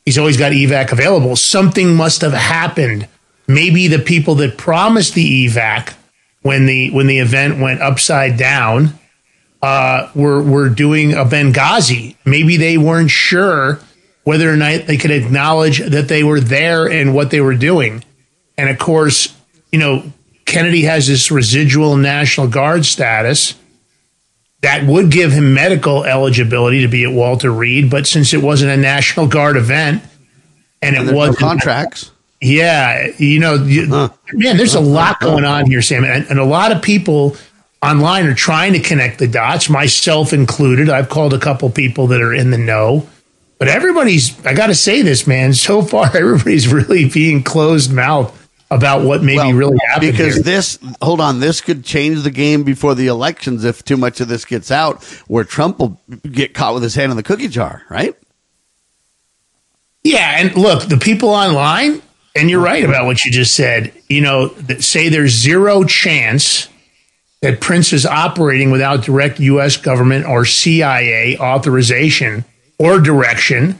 he's always got evac available. Something must have happened. Maybe the people that promised the evac when the event went upside down were doing a Benghazi. Maybe they weren't sure whether or not they could acknowledge that they were there and what they were doing. And of course, Kennedy has this residual National Guard status that would give him medical eligibility to be at Walter Reed. But since it wasn't a National Guard event and it wasn't no contracts. Yeah. Man, there's a lot going on here, Sam. And a lot of people online are trying to connect the dots, myself included. I've called a couple people that are in the know. But I got to say this, man, so far everybody's really being closed mouth about what really happened. Because here. this could change the game before the elections if too much of this gets out, where Trump will get caught with his hand in the cookie jar, right? Yeah, and look, the people online, and you're right about what you just said, that say there's zero chance that Prince is operating without direct U.S. government or CIA authorization or direction,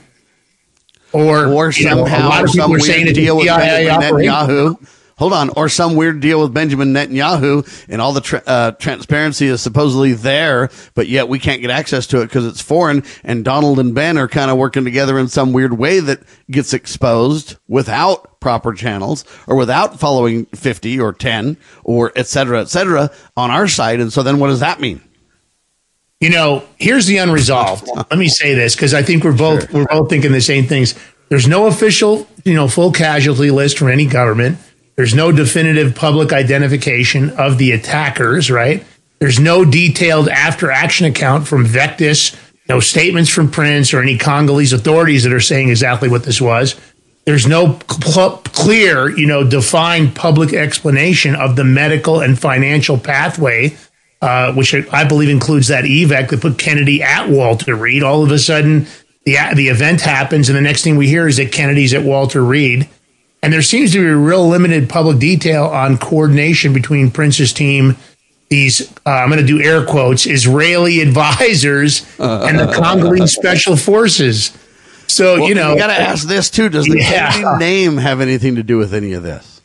or somehow a lot of people are saying that deal with CIA Netanyahu. Hold on, or some weird deal with Benjamin Netanyahu, and all the transparency is supposedly there, but yet we can't get access to it because it's foreign. And Donald and Ben are kind of working together in some weird way that gets exposed without proper channels or without following 50 or 10 or et cetera on our side. And so then what does that mean? Here's the unresolved. Let me say this, because I think we're both thinking the same things. There's no official, full casualty list from any government. There's no definitive public identification of the attackers, right? There's no detailed after-action account from Vectis, no statements from Prince or any Congolese authorities that are saying exactly what this was. There's no clear, defined public explanation of the medical and financial pathway, which I believe includes that evac that put Kennedy at Walter Reed. All of a sudden, the event happens, and the next thing we hear is that Kennedy's at Walter Reed. And there seems to be a real limited public detail on coordination between Prince's team, these, I'm going to do air quotes, Israeli advisors and the Congolese special forces. So, you got to ask this, too. Does the Kennedy name have anything to do with any of this?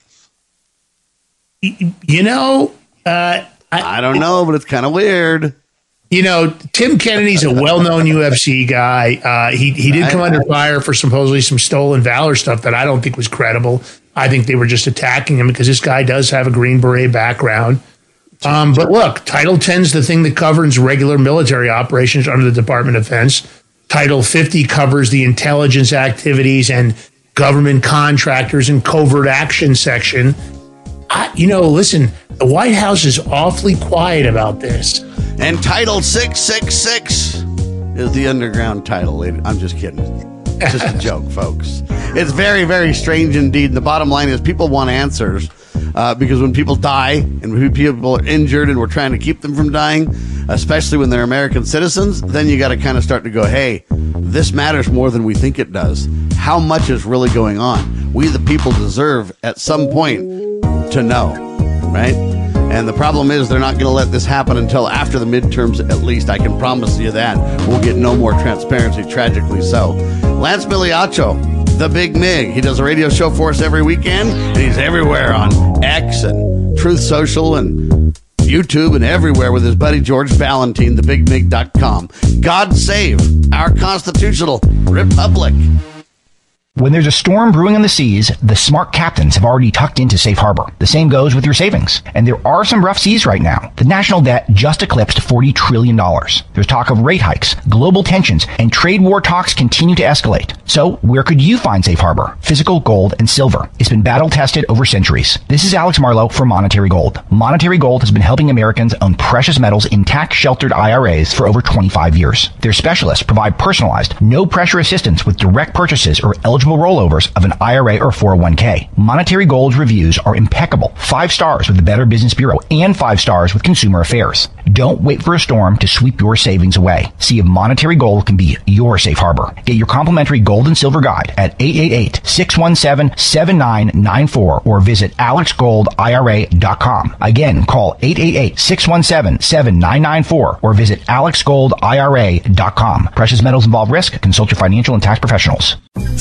I don't know, but it's kind of weird. Tim Kennedy's a well-known UFC guy. He did come under fire for supposedly some stolen valor stuff that I don't think was credible. I think they were just attacking him because this guy does have a Green Beret background. But look, Title 10 is the thing that governs regular military operations under the Department of Defense. Title 50 covers the intelligence activities and government contractors and covert action section. Listen, the White House is awfully quiet about this. And Title 666 is the underground title. I'm just kidding. It's just a joke, folks. It's very, very strange indeed. The bottom line is people want answers because when people die and when people are injured and we're trying to keep them from dying, especially when they're American citizens, then you got to kind of start to go, hey, this matters more than we think it does. How much is really going on? We, the people, deserve at some point to know, right? And the problem is they're not going to let this happen until after the midterms, at least. I can promise you that. We'll get no more transparency, tragically so. Lance Migliaccio, the Big Mig. He does a radio show for us every weekend, and he's everywhere on X and Truth Social and YouTube and everywhere with his buddy George Valentine, thebigmig.com. God save our constitutional republic. When there's a storm brewing on the seas, the smart captains have already tucked into safe harbor. The same goes with your savings. And there are some rough seas right now. The national debt just eclipsed $40 trillion. There's talk of rate hikes, global tensions, and trade war talks continue to escalate. So where could you find safe harbor? Physical gold and silver. It's been battle tested over centuries. This is Alex Marlowe for Monetary Gold. Monetary Gold has been helping Americans own precious metals in tax-sheltered IRAs for over 25 years. Their specialists provide personalized, no-pressure assistance with direct purchases or eligible rollovers of an IRA or 401k. Monetary Gold's reviews are impeccable. 5 stars with the Better Business Bureau and 5 stars with Consumer Affairs. Don't wait for a storm to sweep your savings away. See if Monetary Gold can be your safe harbor. Get your complimentary gold and silver guide at 888-617-7994 or visit alexgoldira.com. Again, call 888-617-7994 or visit alexgoldira.com. Precious metals involve risk. Consult your financial and tax professionals.